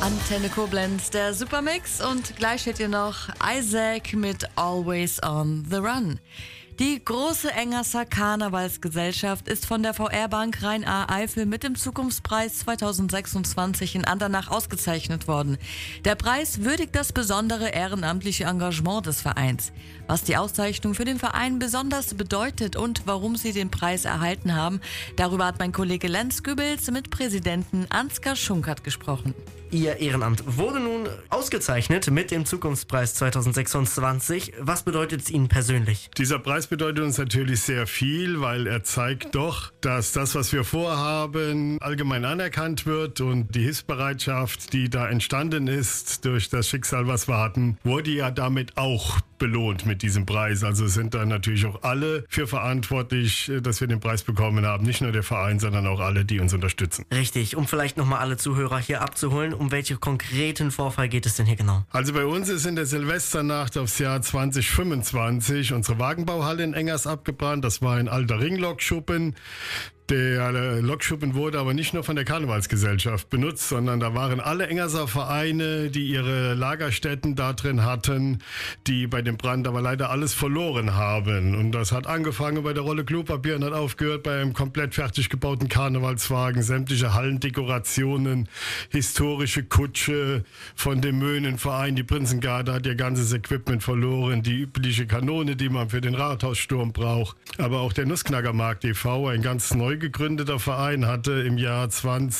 Antenne Koblenz, der Supermix, und gleich hört ihr noch Isaac mit Always on the Run. Die große Engerser Karnevalsgesellschaft ist von der VR-Bank Rhein-A-Eifel mit dem Zukunftspreis 2026 in Andernach ausgezeichnet worden. Der Preis würdigt das besondere ehrenamtliche Engagement des Vereins. Was die Auszeichnung für den Verein besonders bedeutet und warum sie den Preis erhalten haben, darüber hat mein Kollege Lenz Gübels mit Präsidenten Ansgar Schunkert gesprochen. Ihr Ehrenamt wurde nun ausgezeichnet mit dem Zukunftspreis 2026. Was bedeutet es Ihnen persönlich? Dieser Preis bedeutet uns natürlich sehr viel, weil er zeigt doch, dass das, was wir vorhaben, allgemein anerkannt wird, und die Hilfsbereitschaft, die da entstanden ist durch das Schicksal, was wir hatten, wurde ja damit auch belohnt mit diesem Preis. Also sind da natürlich auch alle für verantwortlich, dass wir den Preis bekommen haben. Nicht nur der Verein, sondern auch alle, die uns unterstützen. Richtig, um vielleicht nochmal alle Zuhörer hier abzuholen, um welchen konkreten Vorfall geht es denn hier genau? Also bei uns ist in der Silvesternacht aufs Jahr 2025 unsere Wagenbauhalle in Engers abgebrannt. Das war ein alter Ringlokschuppen. Der Lokschuppen wurde aber nicht nur von der Karnevalsgesellschaft benutzt, sondern da waren alle Engerser Vereine, die ihre Lagerstätten da drin hatten, die bei dem Brand aber leider alles verloren haben. Und das hat angefangen bei der Rolle Klopapier und hat aufgehört bei einem komplett fertig gebauten Karnevalswagen, sämtliche Hallendekorationen, historische Kutsche von dem Möhnenverein. Die Prinzengarde hat ihr ganzes Equipment verloren, die übliche Kanone, die man für den Rathaussturm braucht. Aber auch der Nussknackermarkt e.V., ein ganz neu gegründeter Verein, hatte im Jahr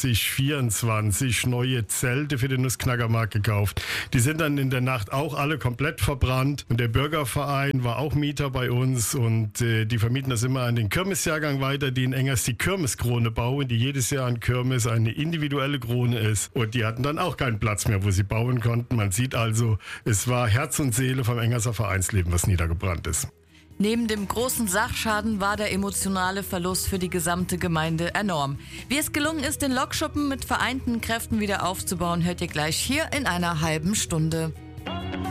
2024 neue Zelte für den Nussknackermarkt gekauft. Die sind dann in der Nacht auch alle komplett verbrannt, und der Bürgerverein war auch Mieter bei uns, und die vermieten das immer an den Kirmesjahrgang weiter, die in Engers die Kirmeskrone bauen, die jedes Jahr an Kirmes eine individuelle Krone ist, und die hatten dann auch keinen Platz mehr, wo sie bauen konnten. Man sieht also, es war Herz und Seele vom Engerser Vereinsleben, was niedergebrannt ist. Neben dem großen Sachschaden war der emotionale Verlust für die gesamte Gemeinde enorm. Wie es gelungen ist, den Lokschuppen mit vereinten Kräften wieder aufzubauen, hört ihr gleich hier in einer halben Stunde.